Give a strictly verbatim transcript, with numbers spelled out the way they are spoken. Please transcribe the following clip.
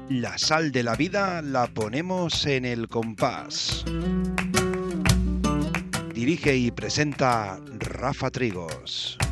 La sal de la vida la ponemos en el compás. Dirige y presenta Rafa Trigos.